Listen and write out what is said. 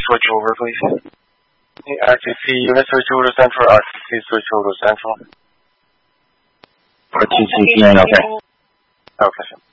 switch over, please? RTC unit switch over to central. RTC switch over to central. RTC unit, okay. Okay, sir.